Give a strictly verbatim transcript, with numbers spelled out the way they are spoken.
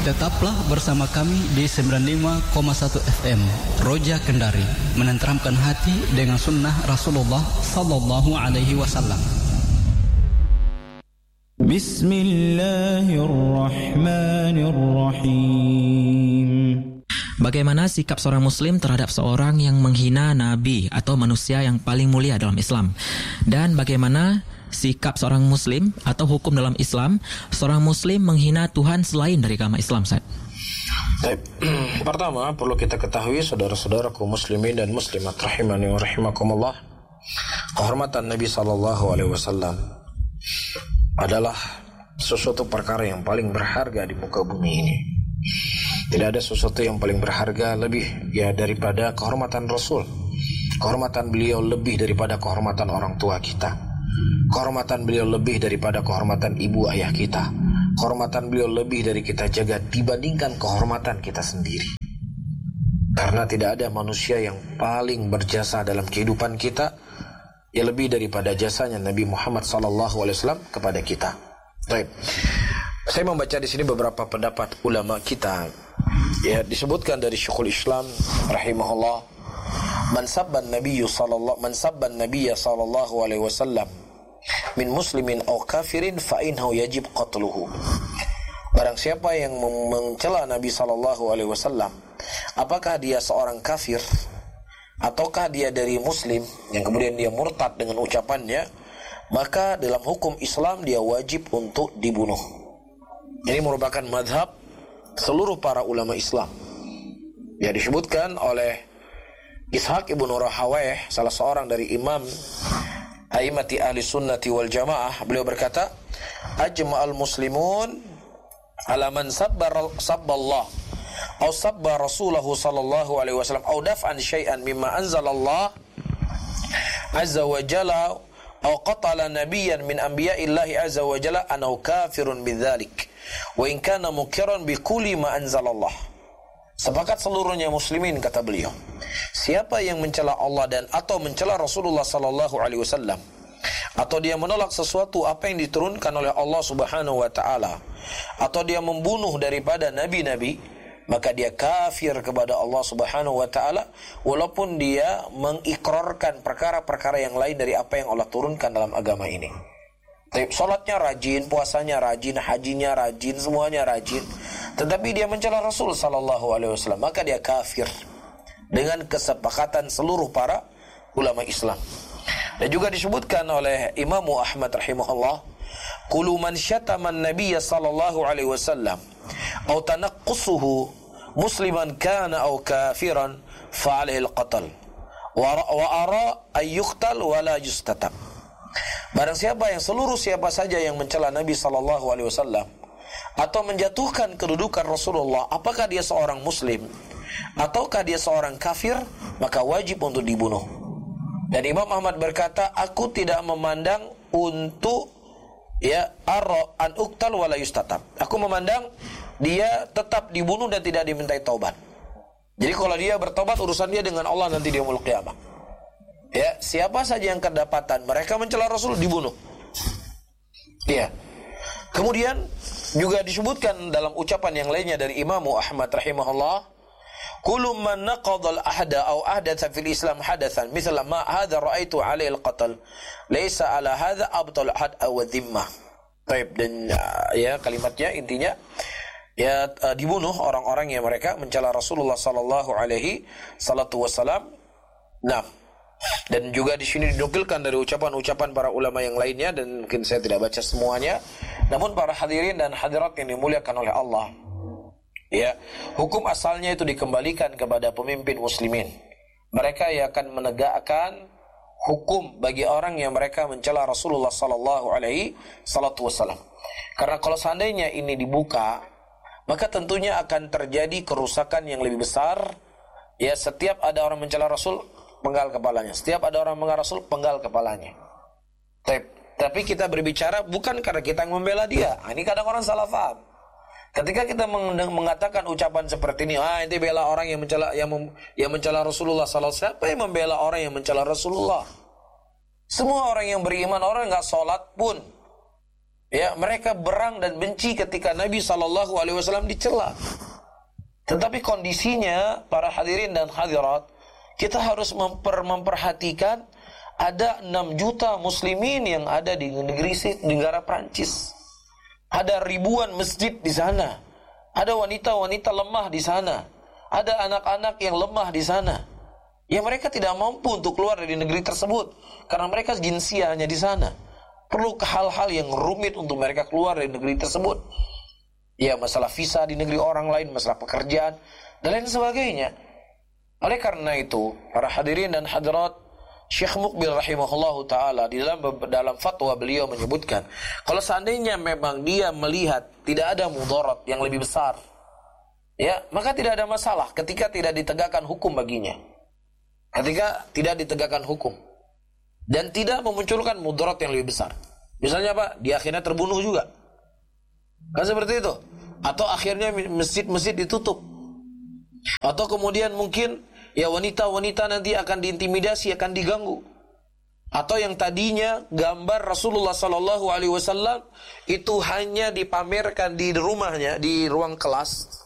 Tetaplah bersama kami di sembilan puluh lima koma satu F M Roja Kendari, menenteramkan hati dengan sunnah Rasulullah sallallahu alaihi wasallam. Bismillahirrahmanirrahim. Bagaimana sikap seorang muslim terhadap seorang yang menghina nabi atau manusia yang paling mulia dalam Islam? Dan bagaimana sikap seorang muslim atau hukum dalam Islam seorang muslim menghina Tuhan selain dari agama Islam, Ustaz? Baik. Pertama, perlu kita ketahui saudara-saudaraku muslimin dan muslimat rahimani wa rahimakumullah, kehormatan Nabi sallallahu alaihi wasallam adalah sesuatu perkara yang paling berharga di muka bumi ini. Tidak ada sesuatu yang paling berharga lebih ya daripada kehormatan Rasul. Kehormatan beliau lebih daripada kehormatan orang tua kita. Kehormatan beliau lebih daripada kehormatan ibu ayah kita. Kehormatan beliau lebih dari kita jaga dibandingkan kehormatan kita sendiri. Karena tidak ada manusia yang paling berjasa dalam kehidupan kita ya lebih daripada jasanya Nabi Muhammad sallallahu alaihi wasallam kepada kita. Baik. Saya membaca di sini beberapa pendapat ulama kita. Ya, disebutkan dari Syekhul Islam rahimahullah, man sabban nabiyyu sallallahu man sabban nabiyya sallallahu alaihi wasallam min muslimin aw kafirin fa innahu yajib qatluhu. Barang siapa yang mencela Nabi sallallahu alaihi wasallam, apakah dia seorang kafir ataukah dia dari muslim yang kemudian dia murtad dengan ucapannya, maka dalam hukum Islam dia wajib untuk dibunuh. Ini merupakan madhab seluruh para ulama Islam. Ya, disebutkan oleh Ishaq ibn Rahawayh, salah seorang dari imam a'immati ahli sunnati wal jamaah, beliau berkata, ajma'al muslimun ala man sabbar sabballah aw sabba rasulahu sallallahu alaihi wasallam aw daf'an syai'an mimma anzalallah azza wa jalla aw qatala nabiyyan min anbiya'illahi azza wa jalla annahu kafirun bidzalik wa in kana mukiran bi kulli ma anzalallah. Sepakat seluruhnya muslimin, kata beliau, siapa yang mencela Allah dan atau mencela Rasulullah sallallahu alaihi wasallam, atau dia menolak sesuatu apa yang diturunkan oleh Allah Subhanahu wa taala, atau dia membunuh daripada nabi-nabi, maka dia kafir kepada Allah Subhanahu wa taala walaupun dia mengikrarkan perkara-perkara yang lain dari apa yang Allah turunkan dalam agama ini. Salatnya rajin, puasanya rajin, hajinya rajin, semuanya rajin, tetapi dia mencela Rasul sallallahu alaihi wasallam, maka dia kafir dengan kesepakatan seluruh para ulama Islam. Dan juga disebutkan oleh Imam Ahmad rahimahullah, kullu man syatama an-nabiy sallallahu alaihi wasallam aw tanaqqusuhu musliman kana aw kafiran fa alaihi al-qatl wa ara ay yuqtal wa la yustatab. Barang siapa yang seluruh siapa saja yang mencela Nabi sallallahu alaihi wasallam atau menjatuhkan kedudukan Rasulullah, apakah dia seorang muslim ataukah dia seorang kafir, maka wajib untuk dibunuh. Dan Imam Ahmad berkata, aku tidak memandang untuk ya arra an uqtal wala yustatab. Aku memandang dia tetap dibunuh dan tidak dimintai taubat. Jadi kalau dia bertobat, urusan dia dengan Allah nanti di yaumul qiyamah. Ya, siapa saja yang kedapatan mereka mencela Rasul, dibunuh. Iya. Kemudian juga disebutkan dalam ucapan yang lainnya dari Imam Ahmad rahimahullah, kullu man naqadha al-ahda aw ahdatha fil Islam hadathan mithla ma hadha ra'aitu 'alaihi al-qatl laysa 'ala hadha abtal had aw dhimmah. Baik, dan ya kalimatnya intinya ya dibunuh orang-orang yang mereka mencela Rasulullah sallallahu alaihi salatu wasalam. Nah, dan juga di sini dinukilkan dari ucapan-ucapan para ulama yang lainnya, dan mungkin saya tidak baca semuanya. Namun para hadirin dan hadirat yang dimuliakan oleh Allah, ya, hukum asalnya itu dikembalikan kepada pemimpin muslimin. Mereka yang akan menegakkan hukum bagi orang yang mereka mencela Rasulullah sallallahu alaihi salatu wasallam. Karena kalau seandainya ini dibuka, maka tentunya akan terjadi kerusakan yang lebih besar. Ya, setiap ada orang mencela Rasul, penggal kepalanya. Setiap ada orang mengarah Rasul, penggal kepalanya. Tapi kita berbicara bukan karena kita membela dia. Ini kadang orang salah paham. Ketika kita mengatakan ucapan seperti ini, ah ini bela orang yang mencela yang, mem, yang mencela Rasulullah sallallahu alaihi wasallam. Siapa yang membela orang yang mencela Rasulullah? Semua orang yang beriman, orang yang enggak salat pun, Ya, mereka berang dan benci ketika Nabi shallallahu alaihi wasallam dicela. Tetapi kondisinya para hadirin dan hadirat, kita harus memper, memperhatikan ada enam juta muslimin yang ada di negeri negara Prancis. Ada ribuan masjid di sana. Ada wanita-wanita lemah di sana. Ada anak-anak yang lemah di sana. Ya, mereka tidak mampu untuk keluar dari negeri tersebut karena mereka jinsiahnya di sana. Perlu ke hal-hal yang rumit untuk mereka keluar dari negeri tersebut. Ya, masalah visa di negeri orang lain, masalah pekerjaan, dan lain sebagainya. Oleh karena itu, para hadirin dan hadirat, Syekh Muqbil rahimahullahu ta'ala di dalam, dalam fatwa beliau menyebutkan, kalau seandainya memang dia melihat tidak ada mudarat yang lebih besar, ya, maka tidak ada masalah ketika tidak ditegakkan hukum baginya. Ketika tidak ditegakkan hukum dan tidak memunculkan mudarat yang lebih besar. Misalnya apa? Dia akhirnya terbunuh juga. Kan seperti itu. Atau akhirnya masjid-masjid ditutup. Atau kemudian mungkin ya wanita-wanita nanti akan diintimidasi, akan diganggu. Atau yang tadinya gambar Rasulullah sallallahu alaihi wasallam itu hanya dipamerkan di rumahnya, di ruang kelas,